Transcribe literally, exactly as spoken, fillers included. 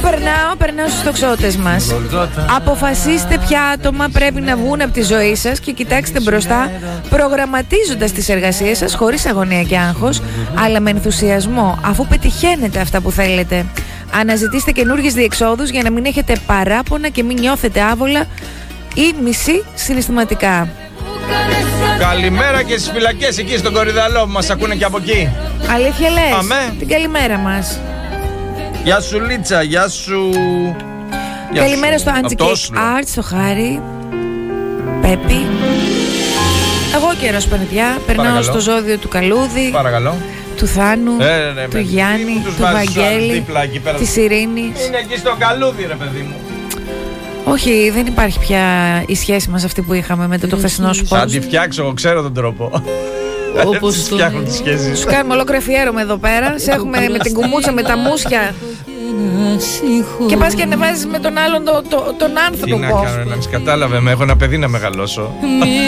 περνάω, περνάω στους τοξότες μας. Αποφασίστε ποια άτομα πρέπει να βγουν από τη ζωή σας και κοιτάξτε μπροστά, προγραμματίζοντας τις εργασίες σας χωρίς αγωνία και άγχος, αλλά με ενθουσιασμό, αφού πετυχαίνετε αυτά που θέλετε. Αναζητήστε καινούργιες διεξόδους για να μην έχετε παράπονα και μην νιώθετε άβολα ή μισή συναισθηματικά. Καλημέρα και στις φυλακές εκεί στον Κορυδαλό που μας ακούνε και από εκεί. Αλήθεια λες? Αμέ. Την καλημέρα μας. Γεια σου Λίτσα, γεια σου. Γεια καλημέρα σου. στο Antique Art, στο Χάρη Πέπι. Εγώ καιρός παιδιά. Περνάω Παρακαλώ. στο ζώδιο του Καλούδη. Παρακαλώ. Του Θάνου, ε, ναι, ναι, του ναι. Γιάννη, του Βαγγέλη, της Ειρήνης. Είναι εκεί στο Καλούδι ρε παιδί μου. Όχι, δεν υπάρχει πια η σχέση μας αυτή που είχαμε με το, το χθεσινό σου post. Θα τη φτιάξω, εγώ ξέρω τον τρόπο. Όπως τις φτιάχνω τις σχέσεις. Σου κάνουμε ολόκληρο αφιέρωμα εδώ πέρα. Σε έχουμε με την κουμούτσα, με τα μουσια. Και πας και ανεβάζεις με τον άλλον το, το, τον άνθρωπο. Τι να κάνω, να μη κατάλαβε με, έχω ένα παιδί να μεγαλώσω.